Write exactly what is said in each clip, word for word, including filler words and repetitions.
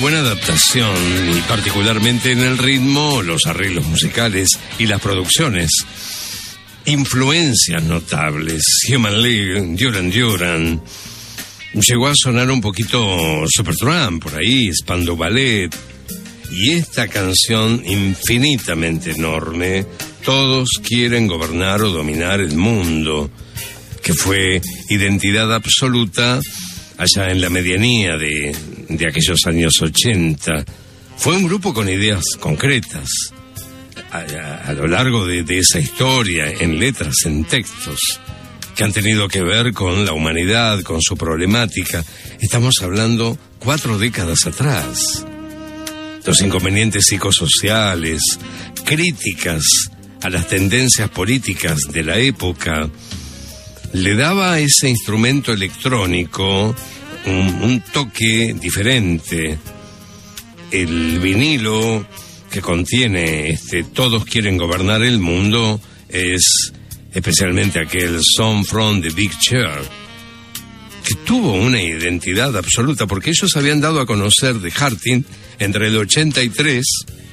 buena adaptación, y particularmente en el ritmo, los arreglos musicales y las producciones. Influencias notables: Human League, Duran Duran. Llegó a sonar un poquito Supertramp por ahí, Spandau Ballet. Y esta canción infinitamente enorme, Todos quieren gobernar o dominar el mundo, que fue identidad absoluta allá en la medianía de, de aquellos años ochenta. Fue un grupo con ideas concretas a, a, a lo largo de, de esa historia, en letras, en textos, que han tenido que ver con la humanidad, con su problemática. Estamos hablando cuatro décadas atrás. Los inconvenientes psicosociales, críticas a las tendencias políticas de la época, le daba a ese instrumento electrónico un, un toque diferente. El vinilo que contiene este Todos quieren gobernar el mundo es especialmente aquel Song from the Big Chair, que tuvo una identidad absoluta, porque ellos habían dado a conocer The Hearting entre el ochenta y tres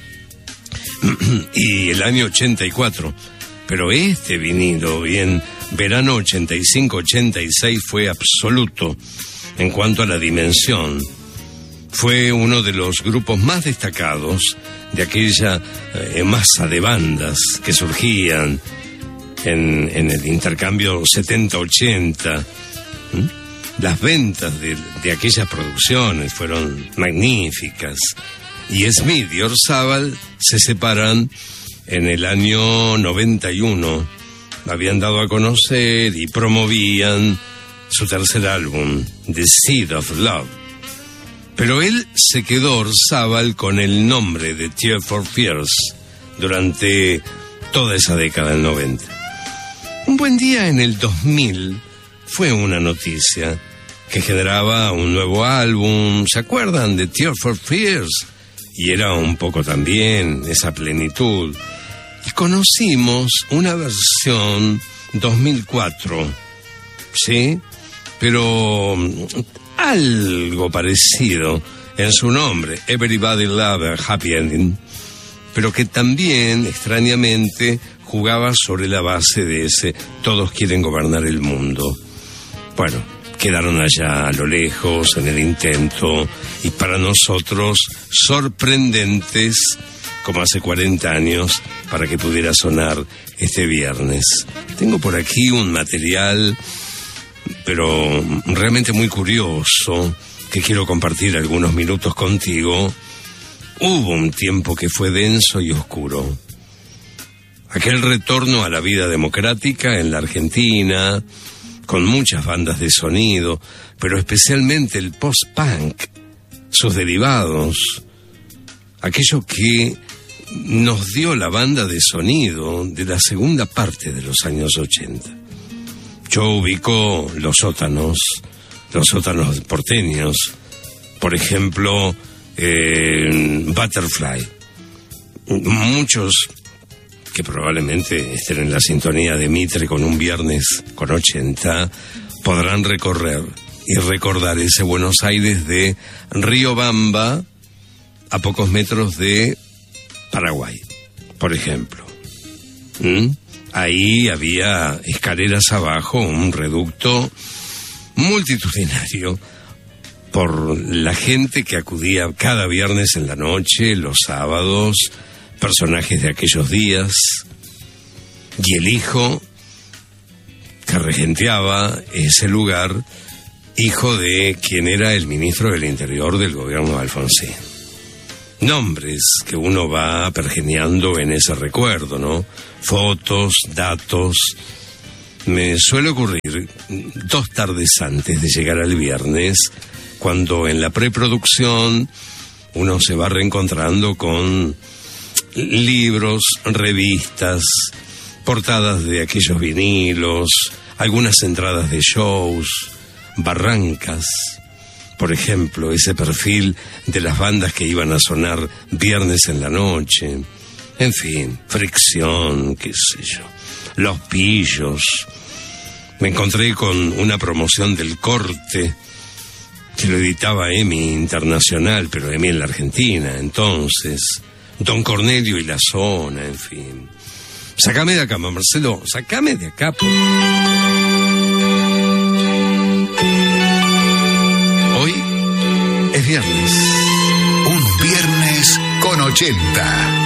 y el año ochenta y cuatro. Pero este vinilo, bien, verano ochenta y cinco ochenta y seis, fue absoluto en cuanto a la dimensión. Fue uno de los grupos más destacados de aquella eh, masa de bandas que surgían en, en el intercambio setenta ochenta. ¿Mm? Las ventas de, de aquellas producciones fueron magníficas. Y Smith y Orzabal se separan en el año noventa y uno. Habían dado a conocer y promovían su tercer álbum, The Seed of Love. Pero él se quedó, Orzabal, con el nombre de Tears for Fears durante toda esa década del noventa. Un buen día en el dos mil fue una noticia que generaba un nuevo álbum. ¿Se acuerdan de Tears for Fears? Y era un poco también esa plenitud. Y conocimos una versión dos mil cuatro, ¿sí? Pero algo parecido en su nombre, Everybody Love a Happy Ending, pero que también, extrañamente, jugaba sobre la base de ese Todos quieren gobernar el mundo. Bueno, quedaron allá a lo lejos en el intento, y para nosotros sorprendentes como hace cuarenta años para que pudiera sonar este viernes. Tengo por aquí un material, pero realmente muy curioso, que quiero compartir algunos minutos contigo. Hubo un tiempo que fue denso y oscuro. Aquel retorno a la vida democrática en la Argentina, con muchas bandas de sonido, pero especialmente el post-punk, sus derivados, aquello que nos dio la banda de sonido de la segunda parte de los años ochenta. Yo ubico los sótanos, los sótanos porteños, por ejemplo, eh, Butterfly. Muchos que probablemente estén en la sintonía de Mitre con un viernes con ochenta, podrán recorrer y recordar ese Buenos Aires de Riobamba a pocos metros de Paraguay, por ejemplo. ¿Mm? Ahí había escaleras abajo, un reducto multitudinario por la gente que acudía cada viernes en la noche, los sábados, personajes de aquellos días, y el hijo que regenteaba ese lugar, hijo de quien era el ministro del Interior del gobierno de Alfonsín. Nombres que uno va pergeñando en ese recuerdo, ¿no? Fotos, datos. Me suele ocurrir dos tardes antes de llegar al viernes, cuando en la preproducción uno se va reencontrando con libros, revistas, portadas de aquellos vinilos, algunas entradas de shows, barrancas, por ejemplo, ese perfil de las bandas que iban a sonar viernes en la noche, en fin, Fricción, qué sé yo, Los Pillos. Me encontré con una promoción del Corte Este lo editaba EMI Internacional, pero EMI en la Argentina, entonces. Don Cornelio y la Zona, en fin. Sácame de acá, Marcelo, sácame de acá. Hoy es viernes. Un viernes con ochenta.